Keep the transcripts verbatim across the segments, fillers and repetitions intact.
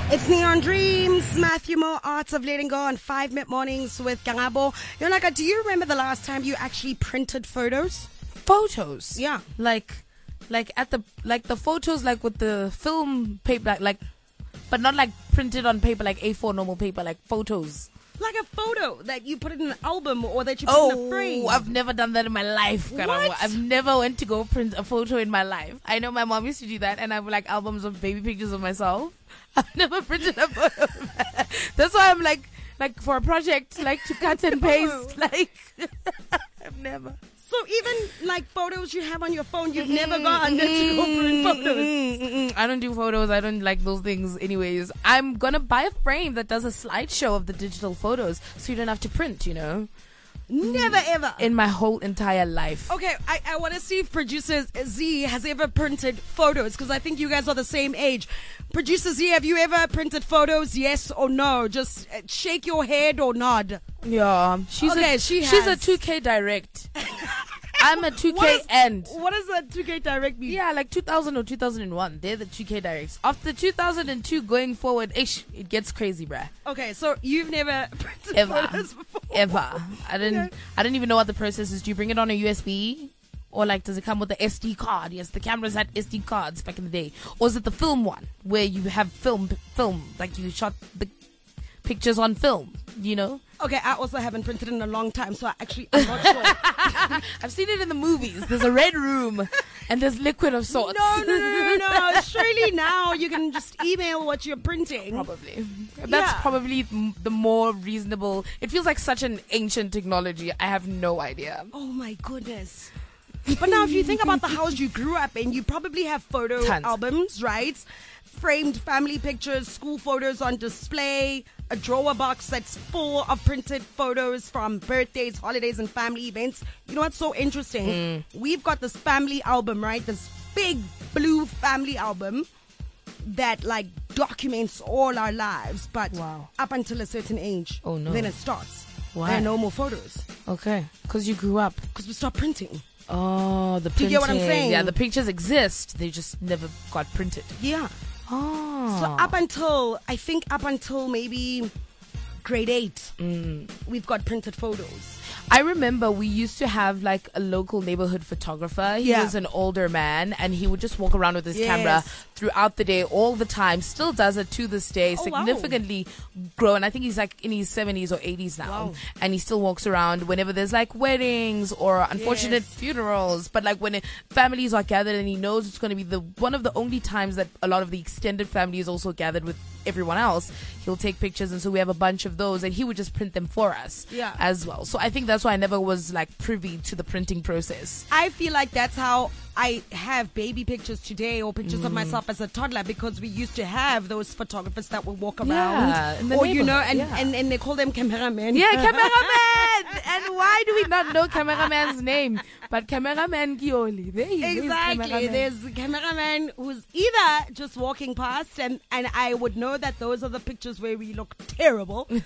It's Neon Dreams, Matthew Moore, Arts of Letting Go on five Minute Mornings with Kangabo. Yonaka, do you remember the last time you actually printed photos? Photos? Yeah. Like, like at the, like the photos, like with the film paper, like, but not like printed on paper, like A four normal paper, like photos. Like a photo that you put in an album or that you put Oh, in a frame. I've never done that in my life. Karamo. What? I've never went to go print a photo in my life. I know my mom used to do that, and I have like albums of baby pictures of myself. I've never printed a photo. That's why I'm like, like for a project, like to cut and paste, like I've never. So even like photos you have on your phone, you've never gone to go print photos. I don't do photos. I don't like those things anyways. I'm going to buy a frame that does a slideshow of the digital photos so you don't have to print, you know. Never ever. In my whole entire life. Okay, I, I want to see if producer Z has ever printed photos because I think you guys are the same age. Producer Z, have you ever printed photos? Yes or no? Just uh, shake your head or nod. Yeah, she's Okay, a, she she's a has. two K direct. I'm a two K What is- end. What does that two K direct mean? Yeah, like two thousand or two thousand one. They're the two K directs. After two thousand two going forward, ish, it gets crazy, bruh. Okay, so you've never printed Ever. photos before? Ever. I didn't Okay. I didn't even know what the process is. Do you bring it on a U S B? Or like does it come with the S D card? Yes, the cameras had S D cards back in the day. Or is it the film one where you have film film like you shot the pictures on film, you know? Okay, I also haven't printed in a long time, so I actually I'm not sure. I've seen it in the movies. There's a red room and there's liquid of sorts. No, no, no, no, no. Surely now you can just email what you're printing. Probably. That's Yeah. probably m- the more reasonable. It feels like such an ancient technology. I have no idea. Oh my goodness. But now if you think about the house you grew up in, you probably have photo Tons. albums, right? Framed family pictures, school photos on display, a drawer box that's full of printed photos from birthdays, holidays, and family events. You know what's so interesting? Mm. We've got this family album, right? This big blue family album that like documents all our lives, but Wow. up until a certain age, Oh, no. then it starts. Why? There are no more photos Okay. Because you grew up. because we stop printing. Oh, the Do printing. you get what I'm saying? Yeah, the pictures exist. They just never got printed. Yeah. Oh. So up until, I think up until maybe grade eight, Mm. we've got printed photos. I remember we used to have like a local neighborhood photographer. He Yeah. was an older man and he would just walk around with his Yes. camera throughout the day, all the time. Still does it to this day. Oh, wow. Significantly grown. I think he's like in his seventies or eighties now. Wow. And he still walks around whenever there's like weddings or unfortunate Yes. funerals. But like when it, families are gathered and he knows it's going to be the one of the only times that a lot of the extended family is also gathered with everyone else, he'll take pictures. And so we have a bunch of those and he would just print them for us Yeah. as well. So I think that's why I never was like privy to the printing process. I feel like that's how I have baby pictures today or pictures of myself as a toddler because we used to have those photographers that would walk around. Yeah, in the or, you know, neighborhood, and, yeah. and, and they call them cameramen. Yeah, cameraman! And why do we not know cameraman's name? But cameraman Gioli. There he is, Exactly. cameraman. There's a cameraman who's either just walking past, and, and I would know that those are the pictures where we look terrible. you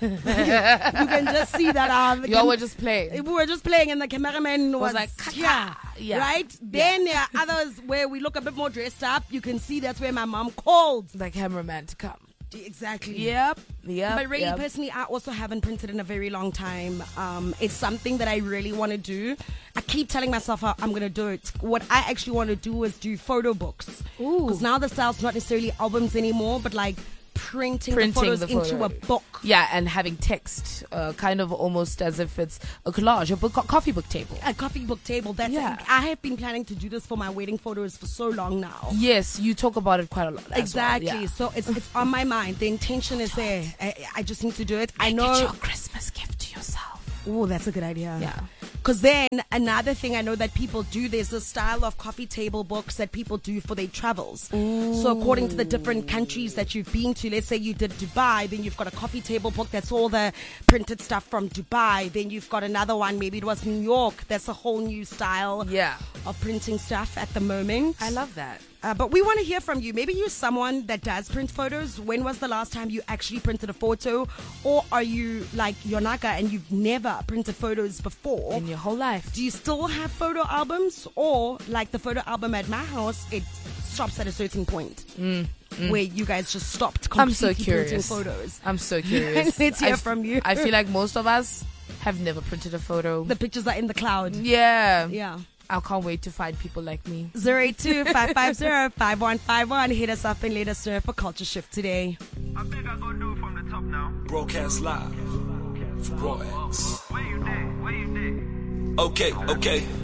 can just see that. Uh, the Y'all cam- were just playing. we were just playing, and the cameraman was, Was like, yeah, yeah. right. Then there are others where we look a bit more dressed up. You can see that's where my mom called. The cameraman to come. Exactly. Yep. Yep. But really, yep. personally, I also haven't printed in a very long time. Um, it's something that I really want to do. I keep telling myself uh, I'm going to do it. What I actually want to do is do photo books. Ooh. Because now the style's not necessarily albums anymore, but like printing, Printing the photos the into photo. a book. Yeah, and having text, uh, kind of almost as if it's a collage, a book, coffee book table. A coffee book table. That's Yeah. I have been planning to do this for my wedding photos for so long now. Yes, you talk about it quite a lot. as well, Exactly. yeah. So it's it's on my mind. The intention is there. I, I just need to do it. I Make know. it your Christmas gift to yourself. Oh, that's a good idea. Yeah. Because then another thing I know that people do, there's a style of coffee table books that people do for their travels. So according to the different countries that you've been to, let's say you did Dubai, then you've got a coffee table book that's all the printed stuff from Dubai. Then you've got another one, maybe it was New York. That's a whole new style Yeah. of printing stuff at the moment. I love that. Uh, but we want to hear from you. Maybe you're someone that does print photos. When was the last time you actually printed a photo? Or are you like Yonaka and you've never printed photos before? In your whole life. Do you still have photo albums? Or like the photo album at my house, it stops at a certain point? Mm. where you guys just stopped I'm completely so curious. printing photos? I'm so curious. Let's I hear f- from you. I feel like most of us have never printed a photo. The pictures are in the cloud. yeah. Yeah. I can't wait to find people like me. zero eight two, five five zero, five one five one. Hit us up and let us know for Culture Shift today. I think I gonna do it from the top now. Broadcast live from Raw X. Where you did? Where you did? Okay, okay.